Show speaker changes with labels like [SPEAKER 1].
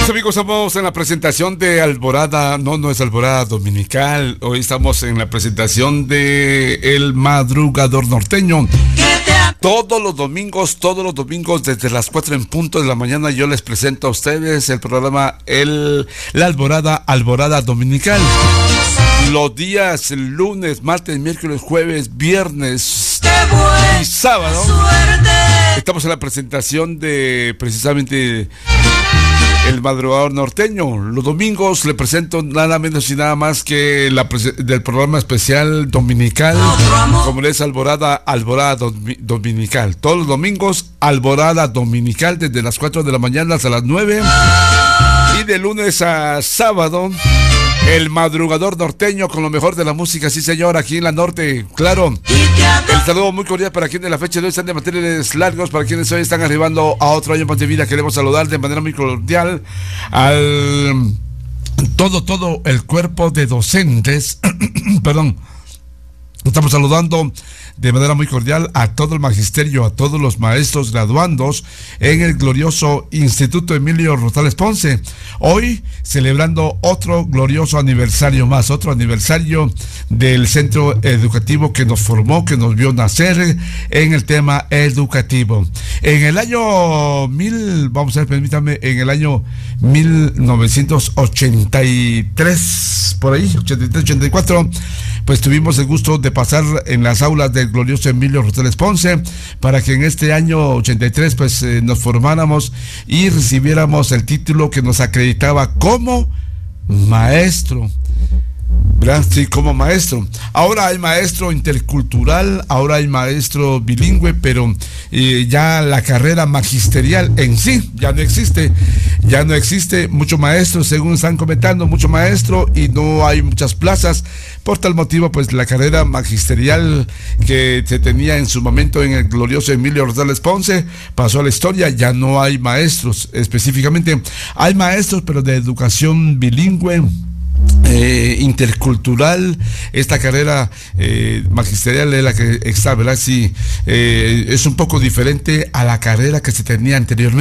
[SPEAKER 1] Amigos, estamos en la presentación de Alborada, no es Alborada Dominical, hoy estamos en la presentación de El Madrugador Norteño. Todos los domingos, desde las 4 en punto de la mañana, yo les presento a ustedes el programa La Alborada Dominical. Los días lunes, martes, miércoles, jueves, viernes y sábado. Estamos en la presentación de precisamente El Madrugador Norteño. Los domingos le presento nada menos y nada más que del programa especial dominical, como es Alborada Dominical. Todos los domingos, Alborada Dominical, desde las 4 de la mañana hasta las 9. Y de lunes a sábado, El Madrugador Norteño con lo mejor de la música, sí señor, aquí en la norte, claro. El saludo muy cordial para quienes la fecha de hoy están de manteles largos, para quienes hoy están arribando a otro año más de vida. Queremos saludar de manera muy cordial al todo el cuerpo de docentes, perdón. Estamos saludando de manera muy cordial a todo el magisterio, a todos los maestros graduandos en el glorioso Instituto Emilio Rosales Ponce. Hoy celebrando otro glorioso aniversario más, otro aniversario del centro educativo que nos formó, que nos vio nacer en el tema educativo. En el año en el año 1983, por ahí, 83, 84, pues tuvimos el gusto de pasar en las aulas del glorioso Emilio Rosales Ponce para que en este año 83 pues nos formáramos y recibiéramos el título que nos acreditaba como maestro. ¿Verdad? Sí, como maestro. Ahora hay maestro intercultural, ahora hay maestro bilingüe, pero ya la carrera magisterial en sí ya no existe. Ya no existe mucho maestro, según están comentando, mucho maestro, y no hay muchas plazas. Por tal motivo, pues la carrera magisterial que se tenía en su momento en el glorioso Emilio Rosales Ponce pasó a la historia. Ya no hay maestros específicamente. Hay maestros, pero de educación bilingüe, intercultural. Esta carrera magisterial es la que está, ¿verdad? Sí, es un poco diferente a la carrera que se tenía anteriormente.